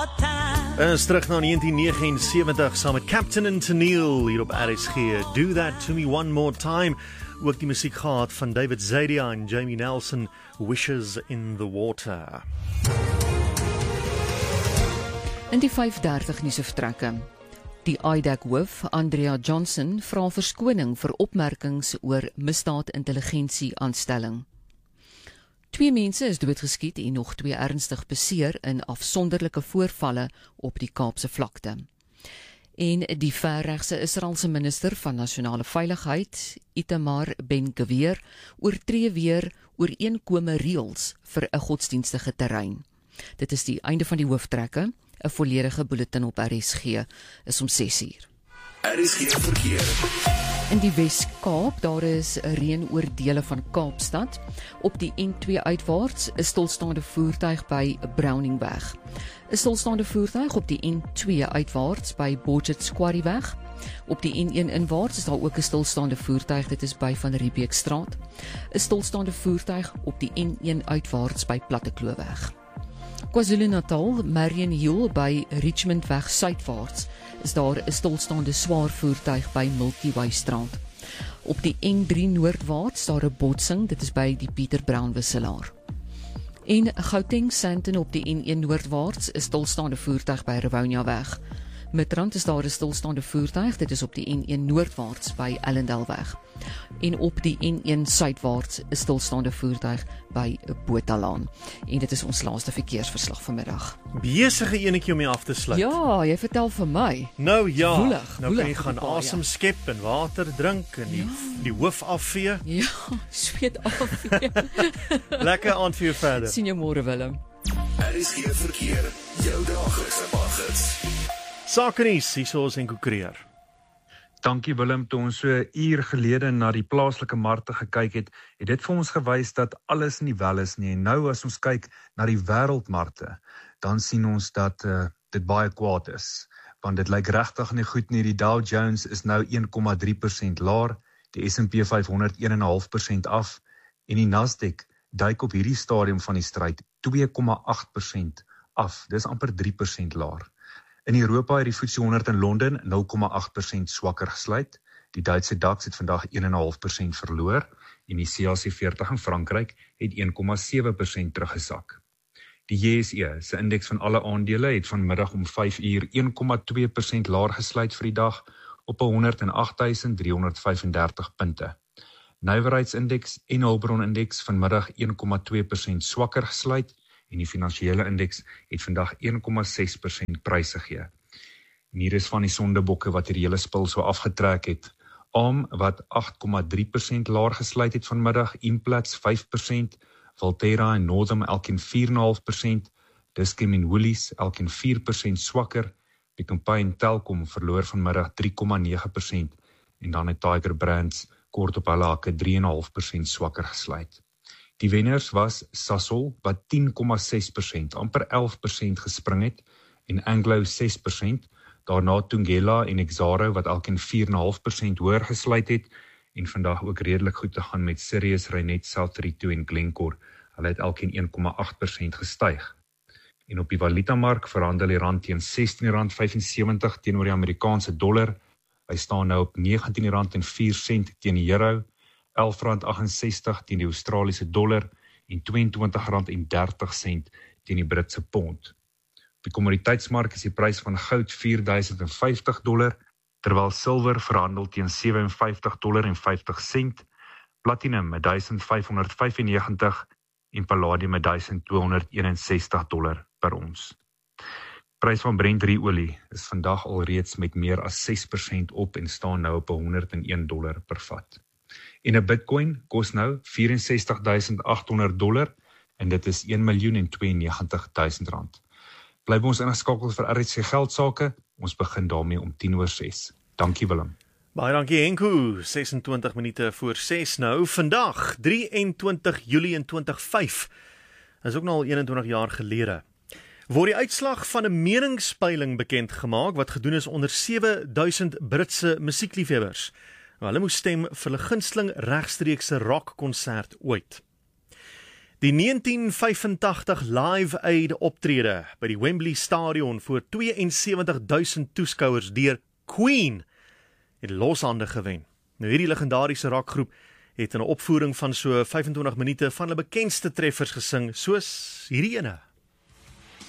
Is terug na 1979 saam met Captain and Tennille hier op RSG. Do That To Me One More Time. Ook die musiek gehad van David Zadia en Jamie Nelson, Wishes in the Water. In die 5:30 nuus vertrekke. Die IDAC hoof, Andrea Johnson, vra verskoning vir opmerkings oor misdaadintelligensie aanstelling. 2 mense is doodgeskiet en nog 2 ernstig beseer in afsonderlike voorvalle op die Kaapse vlakte. En die verregse Israeliese minister van nasionale veiligheid, Itamar Ben-Gvir, oortree weer ooreenkome reëls vir 'n godsdienstige terrein. Dit is die einde van die hooftrekke. 'n volledige bulletin op RSG is om 6:00. RSG verkeer. In die Wes-Kaap, daar is reën oor dele van Kaapstad. Op die N2 uitwaarts, 'n stilstaande voertuig by Browningweg. 'n stilstaande voertuig op die N2 uitwaarts by Botchet's Quarrieweg. Op die N1 inwaarts is daar ook 'n stilstaande voertuig, dit is by Van Riebeekstraat. 'n stilstaande voertuig op die N1 uitwaarts by Platteklooweg. KwaZulu-Natal, Marion Hill by Richmondweg suidwaarts is daar 'n stilstaande swaar voertuig by Milky Way Straat. Op die N3 noordwaarts daar 'n botsing, dit is by die Pieter Brown wisselaar. En Gauteng Sandton op die N1 noordwaarts is stilstaande voertuig by Rivonia weg. Midrand is daar 'n stilstaande voertuig, dit is op die N1 noordwaarts by Ellendalweg. En op die N1 suidwaarts 'n stilstaande voertuig by Botalaan. En dit is ons laaste verkeersverslag vanmiddag. Besige enetjie om jy af te sluit. Ja, jy vertel vir my. Nou ja, Woelig, nou kan jy woelig gaan op die paai, asem skep en water drink en die hoof afvee. Ja, sweet af. Lekker aand vir jou verder. Sien jou môre, Willem. RSG verkeer, jou daglikse paggids. Sakenuus, hierso is Enko Creer. Dankie Willem, toe ons so 'n uur gelede na die plaaslike markte gekyk het dit vir ons gewys dat alles nie wel is nie. En nou as ons kyk na die wêreldmarkte, dan sien ons dat dit baie kwaad is. Want dit lyk regtig nie goed nie. Die Dow Jones is nou 1,3% laer, die S&P 500 1,5% af en die Nasdaq duik op hierdie stadium van die stryd 2,8% af. Dis amper 3% laer. In Europa het die FTSE 100 in Londen 0,8% swakker gesluit. Die Duitse DAX het vandag 1,5% verloor en die CAC 40 in Frankryk het 1,7% teruggesak. Die JSE se indeks van alle aandele het vanmiddag om 5:00 1,2% laer gesluit vir die dag op 108.335 punte. Nywerheidsindeks en hulpbronindeks vanmiddag 1,2% swakker gesluit en die finansiële indeks het vandag 1,6% pryse gegee. En hier is van die sondebokke wat hierdie hele spil so afgetrek het. ARM wat 8,3% laer gesluit het vanmiddag, Implats 5%, Valterra en Northam elkeen 4,5%, Dis-Chem en Woolies elkeen 4% swakker, Pick n Pay en Telkom verloor vanmiddag 3,9% en dan het Tiger Brands kort op hulle hakke 3,5% swakker gesluit. Die wenners was Sasol wat 10,6%, amper 11% gespring het en Anglo 6%, daarna Thungela en Exxaro wat elkeen 4,5% hoër gesluit het en vandag ook redelik goed te gaan met Sirius, Reinet, South32 en Glencore. Hulle het elkeen 1,8% gestyg. En op die valutamark verhandel die rand teen R16,75 teenoor die Amerikaanse dollar. Hy staan nou op R19,04 teen die euro, R11,68 teen die Australiese dollar en R22,30 teen die Britse pond. Op die kommoditeitsmark is die prys van goud $4,050, terwyl silwer verhandel teen $57,50, platinum $1,595 en palladium $1,261 per ons. Prys van Brent olie is vandag alreeds met meer as 6% op en staan nou op $101 per vat. En 'n Bitcoin kos nou $64,800 en dit is R1,092,000. Bly ons ingeskakel vir RSG Geldsaake. Ons begin daarmee om 6:10. Dankie Willem. Baie dankie Henko. 26 minute voor 6 nou. Vandag 23 Julie in 2005. Is ook nou al 21 jaar gelede. Word die uitslag van 'n meningspeiling bekend gemaak wat gedoen is onder 7000 Britse musiekliefhebbers. Hulle moes stem vir hulle gunsteling regstreekse rockkonsert ooit. Die 1985 Live Aid optrede by die Wembley Stadion voor 72,000 toeskouers deur Queen het loshande gewen. Nou hierdie legendariese rockgroep het in 'n opvoering van so 25 minute van hulle bekendste treffers gesing, soos hierdie ene.